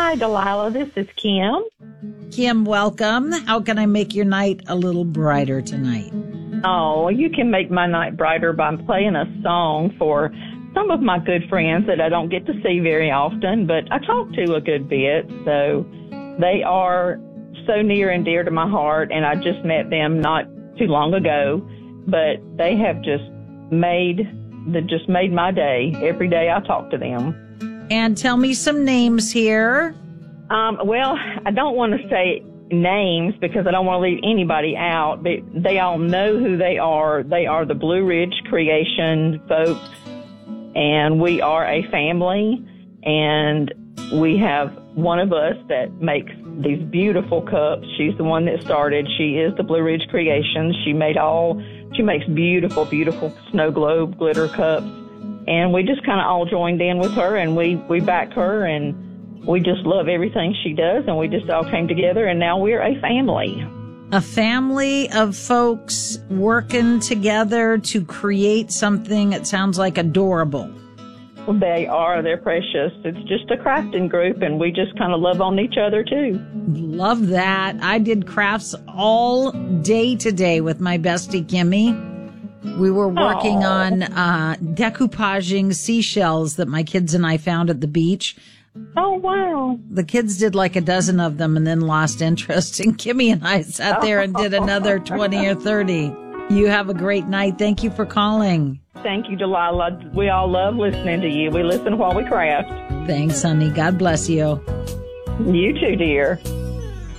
Hi, Delilah. This is Kim. Kim, welcome. How can I make your night a little brighter tonight? Oh, you can make my night brighter by playing a song for some of my good friends that I don't get to see very often, but I talk to a good bit. So they are so near and dear to my heart, and I just met them not too long ago, but they have just made my day every day I talk to them. And tell me some names here. Well, I don't want to say names because I don't want to leave anybody out, but they all know who they are. They are the Blue Ridge Creation folks, and we are a family, and we have one of us that makes these beautiful cups. She's the one that started. She is the Blue Ridge Creations. She makes beautiful, beautiful snow globe glitter cups, and we just kind of all joined in with her, and we back her, and we just love everything she does, and we just all came together, and now we're a family. A family of folks working together to create something that sounds like adorable. They are. They're precious. It's just a crafting group, and we just kind of love on each other, too. Love that. I did crafts all day today with my bestie, Kimmy. We were working on decoupaging seashells that my kids and I found at the beach. Oh, wow. The kids did like a dozen of them and then lost interest. And Kimmy and I sat there and did another 20 or 30. You have a great night. Thank you for calling. Thank you, Delilah. We all love listening to you. We listen while we craft. Thanks, honey. God bless you. You too, dear.